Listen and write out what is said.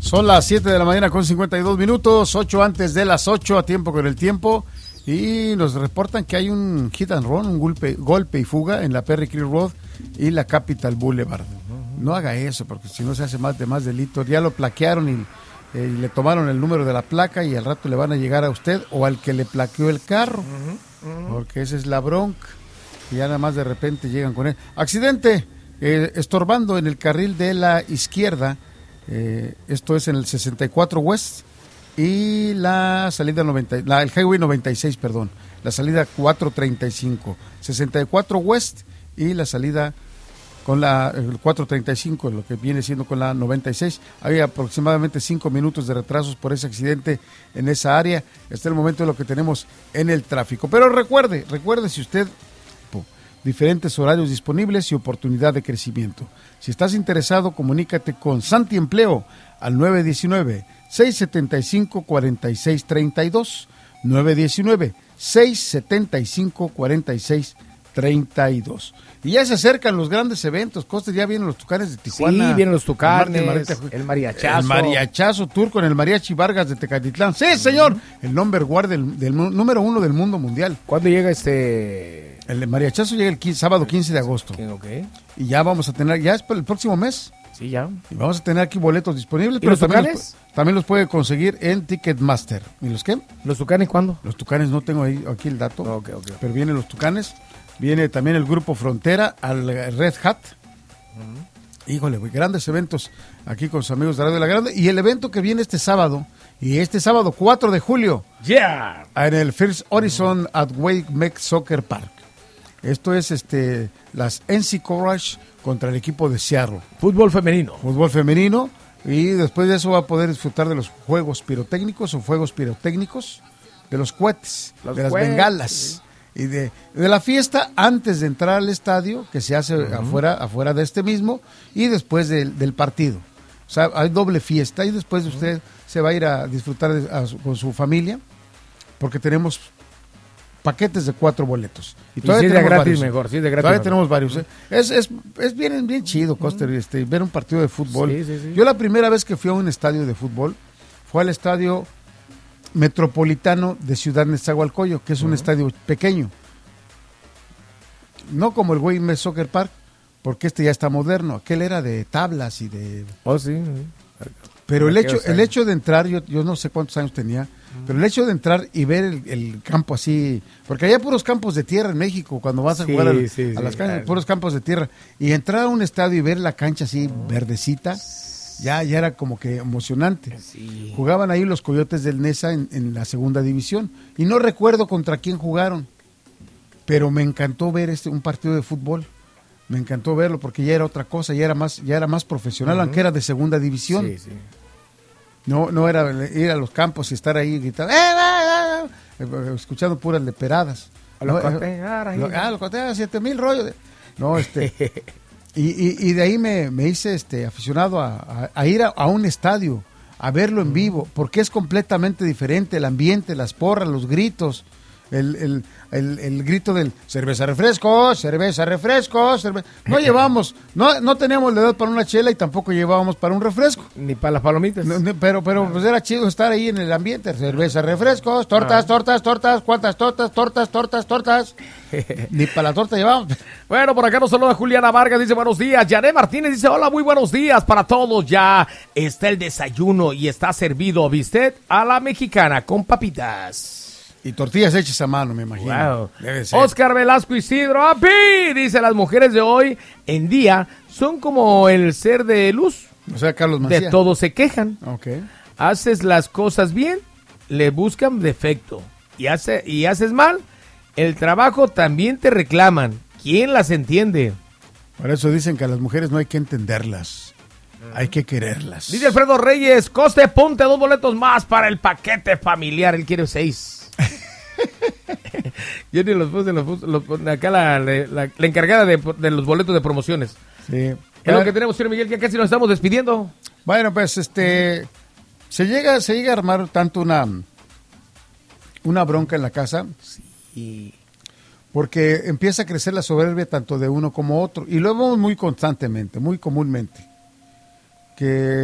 Son las 7 de la mañana con 52 minutos, 8 antes de las 8, a tiempo con el tiempo. Y nos reportan que hay un hit and run, un golpe y fuga en la Perry Creek Road y la Capital Boulevard. No haga eso, porque si no se hace más delito. Ya lo plaquearon y le tomaron el número de la placa y al rato le van a llegar a usted o al que le plaqueó el carro. Porque esa es la bronca. Y ya nada más de repente llegan con él. Accidente, estorbando en el carril de la izquierda. Esto es en el 64 West y la salida el Highway 96, perdón, la salida 435, 64 West y la salida con el 435, lo que viene siendo con la 96. Hay aproximadamente 5 minutos de retrasos por ese accidente en esa área. Este es el momento de lo que tenemos en el tráfico. Pero recuerde si usted diferentes horarios disponibles y oportunidad de crecimiento. Si estás interesado, comunícate con Santi Empleo al 919-675-4632, 919-675-4632. Y ya se acercan los grandes eventos, Costa, ya vienen los Tucanes de Tijuana. Sí, vienen los Tucanes, el mariachazo. El mariachazo tour con el Mariachi Vargas de Tecatitlán. Sí, señor, el number one del número 1 del mundo mundial. ¿Cuándo llega El mariachazo llega el sábado 15 de agosto. Okay. Y ya vamos a tener, ya es para el próximo mes. Sí, ya. Y vamos a tener aquí boletos disponibles. ¿Y los Tucanes? También los puede conseguir en Ticketmaster. ¿Y los qué? ¿Los Tucanes cuándo? Los Tucanes no tengo aquí el dato. Okay. Pero vienen los Tucanes. Viene también el grupo Frontera, al Red Hat. Híjole, grandes eventos aquí con sus amigos de Radio La Grande. Y el evento que viene este sábado 4 de julio. Yeah. En el First Horizon at Wake Mex Soccer Park. Esto es las NC Courage contra el equipo de Seattle. Fútbol femenino. Y después de eso va a poder disfrutar de los juegos pirotécnicos, de los cohetes, de las bengalas. Y de la fiesta antes de entrar al estadio, que se hace afuera de este mismo, y después del partido. O sea, hay doble fiesta y después usted se va a ir a disfrutar con su familia, porque tenemos paquetes de 4 boletos. Y todavía si es de gratis mejor, si es de gratis todavía mejor. Tenemos varios. Es bien chido, Coster, ver un partido de fútbol. Sí. Yo la primera vez que fui a un estadio de fútbol fue al estadio Metropolitano de Ciudad Nezahualcóyotl, que es un estadio pequeño. No como el Wayne Mex Soccer Park, porque ya está moderno. Aquel era de tablas y de... Oh, sí. Pero el hecho de entrar, yo no sé cuántos años tenía, pero el hecho de entrar y ver el campo así, porque había puros campos de tierra en México, cuando vas a jugar a las canchas, puros campos de tierra, y entrar a un estadio y ver la cancha así verdecita, ya era como que emocionante. Sí. Jugaban ahí los Coyotes del Nesa en la segunda división, y no recuerdo contra quién jugaron, pero me encantó ver un partido de fútbol. Me encantó verlo porque ya era otra cosa, ya era más profesional, aunque era de segunda división. Sí. No era ir a los campos y estar ahí gritando, escuchando puras leperadas. A los coteas, 7,000 rollos. Y de ahí me hice aficionado a ir a un estadio, a verlo en vivo, porque es completamente diferente el ambiente, las porras, los gritos. El grito del cerveza refrescos. No teníamos la edad para una chela y tampoco llevábamos para un refresco. Ni para las palomitas. Pero pues era chido estar ahí en el ambiente. Cerveza, refrescos, tortas. ¿Cuántas tortas? Ni para la torta llevábamos. Bueno, por acá nos saluda Juliana Vargas, dice buenos días. Yané Martínez dice hola, muy buenos días para todos. Ya está el desayuno y está servido bistec a la mexicana con papitas. Y tortillas hechas a mano, me imagino. Wow. Debe ser. Oscar Velasco Isidro, ¡api! Dice, las mujeres de hoy en día son como el ser de luz. O sea, Carlos Mancía. De todo se quejan. Okay. Haces las cosas bien, le buscan defecto. Y haces mal, el trabajo también te reclaman. ¿Quién las entiende? Por eso dicen que a las mujeres no hay que entenderlas. Hay que quererlas. Dice Alfredo Reyes, Coste, ponte 2 boletos más para el paquete familiar. Él quiere 6. Yo ni los puse, acá la encargada de los boletos de promociones. Sí. Es lo que tenemos, señor Miguel, que casi nos estamos despidiendo. Bueno, pues se llega a armar tanto una bronca en la casa. Sí. Porque empieza a crecer la soberbia tanto de uno como otro. Y lo vemos muy constantemente, muy comúnmente. Que